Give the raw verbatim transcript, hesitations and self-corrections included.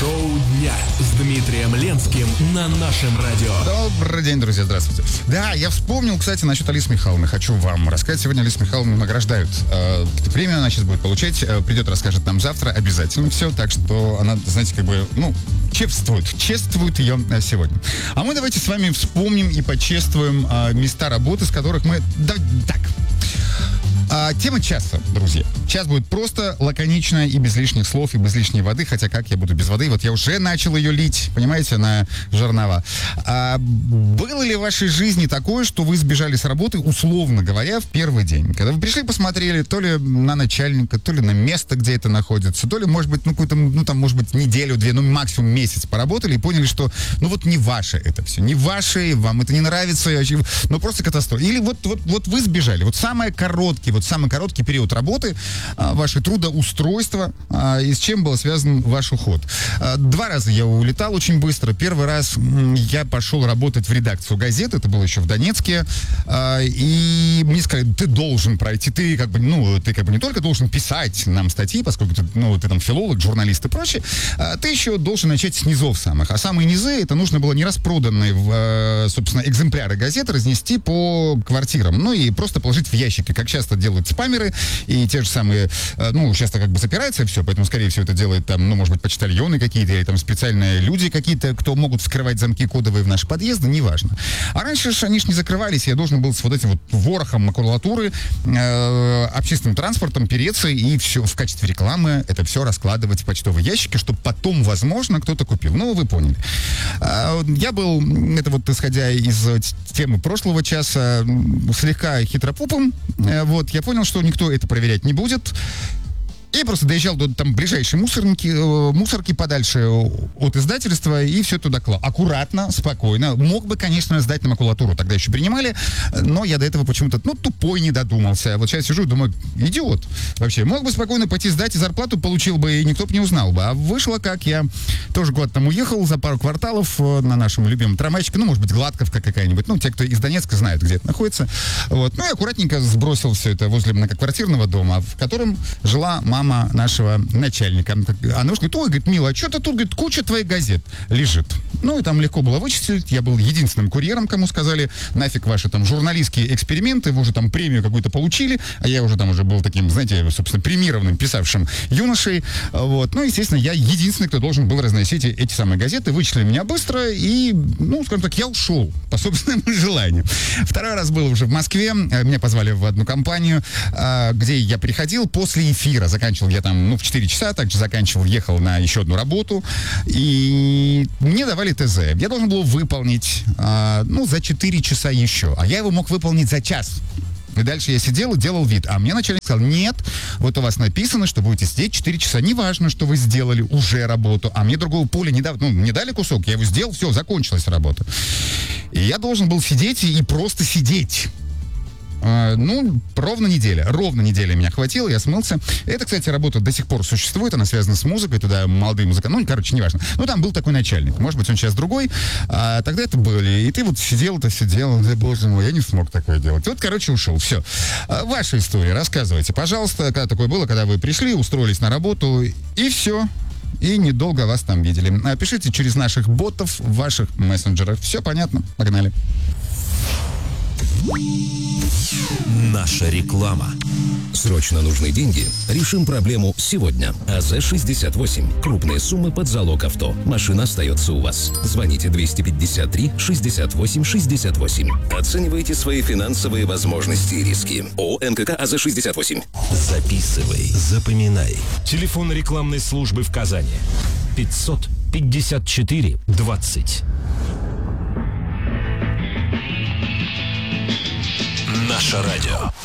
Шоу дня с Дмитрием Ленским на нашем радио. Добрый день, друзья, здравствуйте. Да, я вспомнил, кстати, насчет Алисы Михайловны. Хочу вам рассказать. Сегодня Алису Михайловну награждают. Э, премию она сейчас будет получать. Э, придет, расскажет нам завтра обязательно все. Так что она, знаете, как бы, ну, чествует. Чествует ее э, сегодня. А мы давайте с вами вспомним и почествуем э, места работы, с которых мы... Да, так... А, тема часа, друзья. Час будет просто, лаконично и без лишних слов, и без лишней воды. Хотя как я буду без воды? Вот я уже начал ее лить, понимаете, на жернова. А, было ли в вашей жизни такое, что вы сбежали с работы, условно говоря, в первый день? Когда вы пришли, посмотрели то ли на начальника, то ли на место, где это находится, то ли, может быть, ну, какую-то, ну, там, может быть, неделю-две, ну, максимум месяц поработали и поняли, что, ну, вот не ваше это все, не ваше, вам это не нравится, ну, просто катастрофа. Или вот, вот, вот вы сбежали. Вот самое короткое, вот самый короткий период работы, а, ваше трудоустройство, а, и с чем был связан ваш уход. А, два раза я улетал очень быстро. Первый раз м, я пошел работать в редакцию газеты, это было еще в Донецке, а, и мне сказали, ты должен пройти, ты как бы, ну, ты как бы не только должен писать нам статьи, поскольку ты, ну, ты там филолог, журналист и прочее, а, ты еще должен начать с низов самых. А самые низы, это нужно было не распроданные, в, собственно, экземпляры газеты разнести по квартирам, ну и просто положить в ящики, как часто делают спамеры, и те же самые, ну, часто как бы запирается все, поэтому, скорее всего, это делает там, ну, может быть, почтальоны какие-то, или там специальные люди какие-то, кто могут вскрывать замки кодовые в наши подъезды, неважно. А раньше же они ж не закрывались, я должен был с вот этим вот ворохом макулатуры, э, общественным транспортом переться и все в качестве рекламы это все раскладывать в почтовые ящики, чтобы потом, возможно, кто-то купил. Ну, вы поняли. А, я был, это вот исходя из темы прошлого часа, слегка хитропупом, вот, я понял, что никто это проверять не будет. Я просто доезжал до там ближайшей мусорники, э, мусорки подальше от издательства и все туда клал. Аккуратно, спокойно. Мог бы, конечно, сдать на макулатуру, тогда еще принимали, но я до этого почему-то, ну, тупой не додумался. Вот сейчас сижу и думаю, идиот. Вообще, мог бы спокойно пойти сдать и зарплату получил бы, и никто бы не узнал бы. А вышло как, я тоже куда-то там уехал за пару кварталов на нашем любимом трамвайчике, ну, может быть, Гладковка какая-нибудь, ну, те, кто из Донецка, знают, где это находится. Вот. Ну, и аккуратненько сбросил все это возле многоквартирного дома, в котором жила мама нашего начальника. Она уж говорит, ой, говорит, мила, а что-то тут, говорит, куча твоих газет лежит. Ну, и там легко было вычислить. Я был единственным курьером, кому сказали, нафиг ваши там журналистские эксперименты, вы уже там премию какую-то получили, а я уже там уже был таким, знаете, собственно, премированным, писавшим юношей. Вот. Ну, естественно, я единственный, кто должен был разносить эти самые газеты. Вычислили меня быстро и, ну, скажем так, я ушел по собственному желанию. Второй раз был уже в Москве. Меня позвали в одну компанию, где я приходил после эфира, заканчивал я там, ну, в четыре часа, также заканчивал, ехал на еще одну работу, и мне давали ТЗ. Я должен был выполнить, а, ну, за четыре часа еще, а я его мог выполнить за час. И дальше я сидел и делал вид. А мне начальник сказал, нет, вот у вас написано, что будете сидеть четыре часа. Неважно, что вы сделали уже работу. А мне другого поля не дали, ну, не дали кусок, я его сделал, все, закончилась работа. И я должен был сидеть и просто сидеть. Uh, ну, ровно неделя. Ровно неделя меня хватило, я смылся. Это, кстати, работа до сих пор существует, она связана с музыкой, туда молодые музыканты, ну, короче, неважно. Ну, там был такой начальник, может быть, он сейчас другой, а тогда это были. И ты вот сидел-то сидел, да, боже мой, я не смог такое делать. Вот, короче, ушел, все. А, ваша история, рассказывайте, пожалуйста, когда такое было, когда вы пришли, устроились на работу, и все. И недолго вас там видели. А, пишите через наших ботов в ваших мессенджерах. Все понятно, погнали. Наша реклама. Срочно нужны деньги? Решим проблему сегодня. АЗ шестьдесят восемь. Крупные суммы под залог авто. Машина остается у вас. Звоните двести пятьдесят три шестьдесят восемь шестьдесят восемь. Оценивайте свои финансовые возможности и риски. ООО НКК АЗ шестьдесят восемь. Записывай, запоминай. Телефон рекламной службы в Казани. пятьсот пятьдесят четыре двадцать. Наше радио.